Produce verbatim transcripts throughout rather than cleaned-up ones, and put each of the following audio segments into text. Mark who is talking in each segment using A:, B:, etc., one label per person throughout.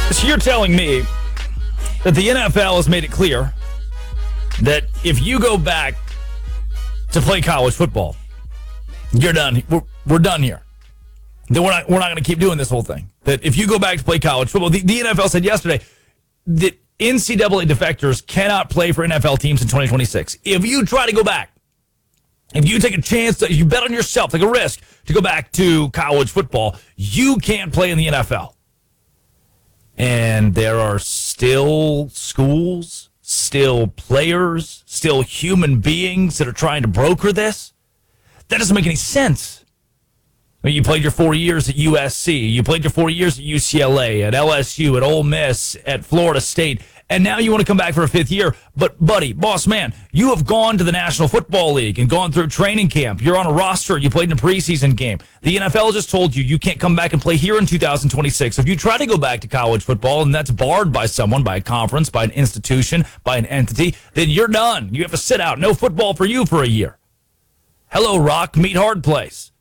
A: So you're telling me that the N F L has made it clear that if you go back to play college football, you're done. We're, we're done here. That we're not we're not going to keep doing this whole thing. That if you go back to play college football, the, the N F L said yesterday that N C double A defectors cannot play for N F L teams in twenty twenty-six. If you try to go back, if you take a chance, to, if you bet on yourself, take a risk to go back to college football, you can't play in the N F L. And there are still schools, still players, still human beings that are trying to broker this. That doesn't make any sense. I mean, you played your four years at U S C. You played your four years at U C L A, at L S U, at Ole Miss, at Florida State. And now you want to come back for a fifth year. But, buddy, boss man, you have gone to the National Football League and gone through training camp. You're on a roster. You played in a preseason game. The N F L just told you you can't come back and play here in two thousand twenty-six. If you try to go back to college football and that's barred by someone, by a conference, by an institution, by an entity, then you're done. You have to sit out. No football for you for a year. Hello, Rock. Meet hard place.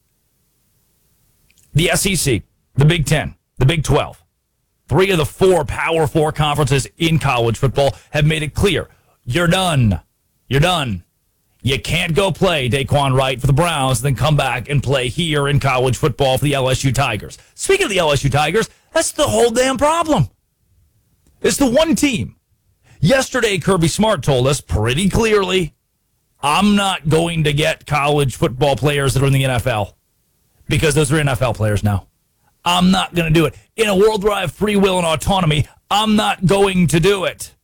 A: The S E C, the Big Ten, the Big twelve, three of the four Power Four conferences in college football have made it clear. You're done. You're done. You can't go play Daquan Wright for the Browns and then come back and play here in college football for the L S U Tigers. Speaking of the L S U Tigers, that's the whole damn problem. It's the one team. Yesterday, Kirby Smart told us pretty clearly, I'm not going to get college football players that are in the N F L. Because those are N F L players now. I'm not going to do it. In a world where I have free will and autonomy, I'm not going to do it.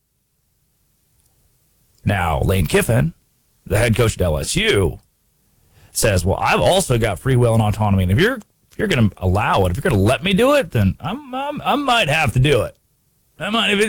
A: Now, Lane Kiffin, the head coach at L S U, says, well, I've also got free will and autonomy. And if you're if you're going to allow it, if you're going to let me do it, then I'm, I'm, I might have to do it. I might, if